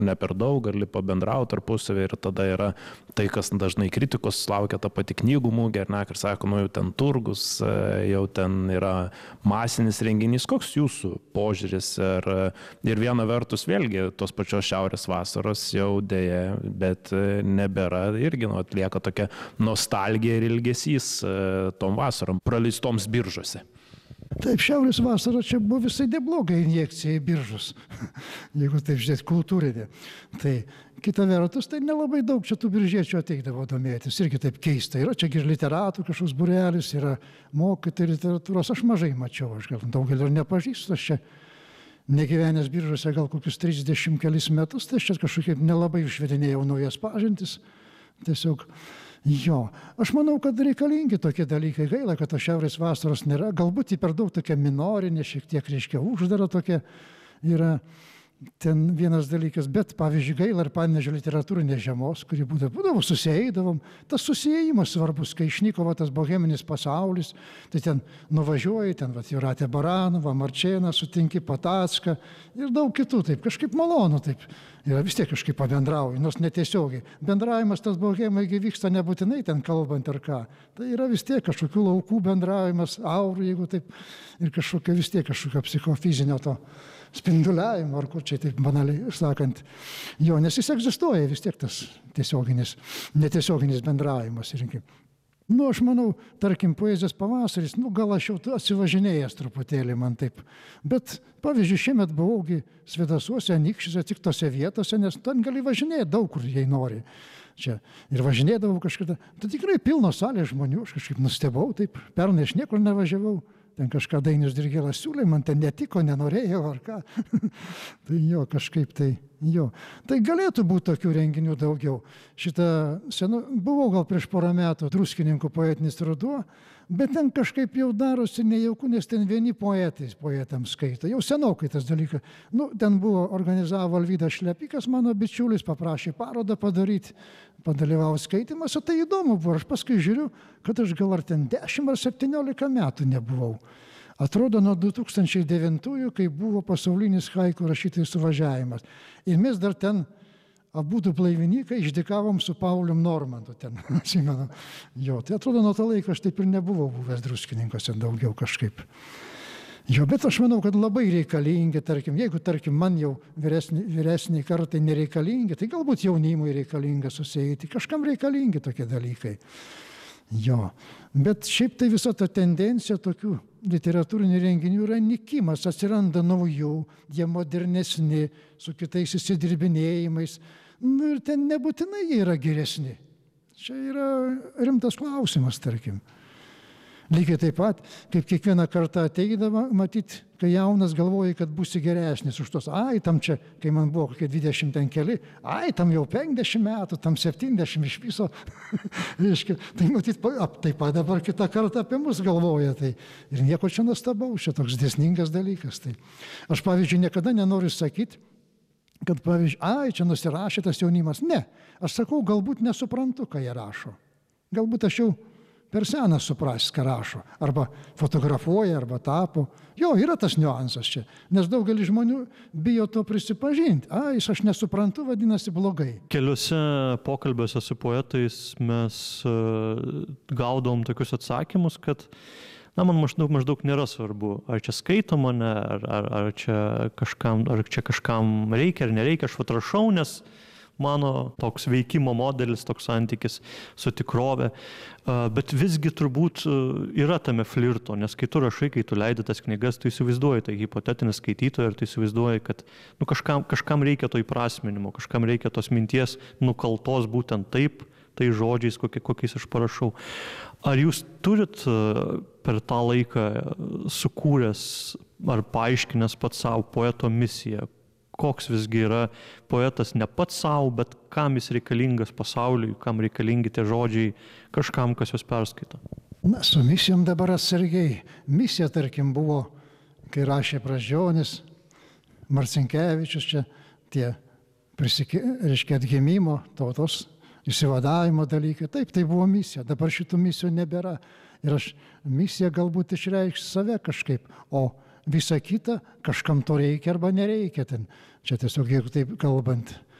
ne per daug, gali pabendrauti tarpusavį ir tada yra tai, kas dažnai kritikos laukia, ta pati knygų mugė, ar ne, ir sako, nu jau ten turgus, jau ten yra masinis renginys. Koks jūsų požiūris? Ir viena vertus vėlgi tos pačios šiaurės vasaros jau dėja, bet nebėra, irgi atlieka tokia nostalgija ir ilgesys tom vasarom praleistoms biržuose. Taip, šiaurės vasara čia buvo visai nebloga injekcija į biržus, jeigu taip žiūrėt kultūrinė. Tai kita vertus, tai nelabai daug čia tų biržiečių ateidavo domėtis, irgi taip keista. Yra čia ir literatų kažkoks būrelis, yra mokytojai literatūros, aš mažai mačiau, aš gal daugelį ir nepažįstu, aš čia negyvenęs biržuose gal kokius 30 kelis metus, tai aš čia kažkaip nelabai išvedinėjau naujas pažintis, tiesiog. Jo, aš manau, kad reikalingi tokie dalykai, gaila, kad tos šiaurės vasaros nėra, galbūt per daug tokia minorinė, šiek tiek, reiškia, uždara tokia yra ten vienas dalykas, bet pavyzdžiui gaila ir Panevėžio literatūrinės žiemos, kuri būdavo susieidavom, tas susiėjimas svarbus, kai išnyko tas boheminis pasaulis, tai ten nuvažiuoji, ten Jūratė Baranova, Marčėną sutinki, Patacką ir daug kitų, taip kažkaip malonu, taip. Ir vis tiek kažkaip pabendrauji, nors netiesiogiai. Bendravimas tas bohemai vyksta nebūtinai ten kalbant ar ką. Tai yra vis tiek kažkokių laukų bendravimas, aurų, jeigu taip, ir kažkokio vis tiek kažkokio psichofizinio to spinduliavimo, ar kur čia taip banaliai sakant. Jo, nes jis egzistuoja vis tiek tas tiesioginis, netiesioginis bendravimas. Nu, aš manau, tarkim, poezijos pavasaris, nu, gal aš jau atsivažinėjęs truputėlį man taip. Bet, pavyzdžiui, šiemet buvaugi Svėdasuose, Anykščiuose, tik tose vietose, nes ten gali važinėti daug kur, jei nori. Čia. Ir važinėdavau kažkada. Tai tikrai pilnos salės žmonių, aš kažkaip nustebau, taip, pernai aš niekur nevažiavau. Ten kažką Dainius Dirgėlas siūlė, man ten netiko, nenorėjau ar ką. Tai jo, kažkaip tai, jo. Tai galėtų būti tokių renginių daugiau. Buvau gal prieš porą metų Druskininkų poetinis ruduo, bet ten kažkaip jau darosi nejauku, nes ten vieni poetams skaito. Jau senokai tas dalykas. Nu, ten buvo, organizavo Alvydas Šlepikas, mano bičiulis, paprašė parodą padaryti, padalyvauti skaitimuose. Tai įdomu buvo. Aš paskui žiūriu, kad aš gal ar ten 10 ar 17 metų nebuvau. Atrodo, nuo 2009, kai buvo pasaulinis haiku rašytojų suvažiavimas. Ir mes dar ten abudu blaivininkai išdykavom su Paulium Normantu ten, atsimenu. Jo, tai atrodo, nuo to laiko aš taip ir nebuvau buvęs Druskininkuose daugiau kažkaip. Jo, bet aš manau, kad labai reikalingi, tarkim, jeigu, tarkim, man jau vyresniai kartai nereikalingi, tai galbūt jaunimui reikalinga susieiti, kažkam reikalingi tokie dalykai. Jo, bet šiaip tai visa ta tendencija tokių literatūrinių renginių yra nykimas, atsiranda naujų, jie modernesni, su kitais įsidirbinėjimais. Nu ir ten nebūtinai jie yra geresni. Čia yra rimtas klausimas, tarkim. Lygiai taip pat, kaip kiekvieną kartą ateidama, matyt, kai jaunas galvoji, kad būsi geresnis už tos, tam čia, kai man buvo kokie 20 ten keli, tam jau 50 metų, tam 70 iš viso. Tai matyt, taip pat dabar kitą kartą apie mus galvoja. Tai, ir nieko čia nuostabaus, čia toks dėsningas dalykas. Tai. Aš, pavyzdžiui, niekada nenoriu sakyti, kad, pavyzdžiui, čia nusirašė tas jaunimas. Ne, aš sakau, galbūt nesuprantu, ką jie rašo. Galbūt aš jau per senas supras, ką rašo. Arba fotografuoja, arba tapo. Jo, yra tas niuansas čia. Nes daugelis žmonių bijo to prisipažinti. Aš nesuprantu, vadinasi blogai. Keliuose pokalbiuose su poetais mes gaudom tokius atsakymus, kad man maždaug nėra svarbu, ar čia skaito mane, ar čia kažkam reikia ar nereikia, aš rašau, nes mano toks veikimo modelis, toks santykis su tikrove. Bet visgi turbūt yra tame flirto, nes kai tu rašai, kai tu leidi tas knygas, tu įsivaizduoji tai hipotetinį skaitytoją ir tu įsivaizduoji, kad kažkam reikia to įprasminimo, kažkam reikia tos minties nukaltos būtent taip, tai žodžiais, kokiais aš parašau. Ar jūs turit per tą laiką sukūręs ar paaiškinęs pats savo poeto misiją? Koks visgi yra poetas ne pats savo, bet kam jis reikalingas pasauliui, kam reikalingi tie žodžiai kažkam, kas juos perskaito? Na, su misijom dabar atsargiai. Misija, tarkim, buvo, kai rašė Brazdžionis, Marcinkevičius, čia tie atgimimo, tautos išsivadavimo dalykai. Taip, tai buvo misija. Dabar šitų misijų nebėra. Ir aš misiją galbūt išreikšti save kažkaip, o visa kita kažkam to reikia arba nereikia ten. Čia tiesiog, jeigu taip kalbant,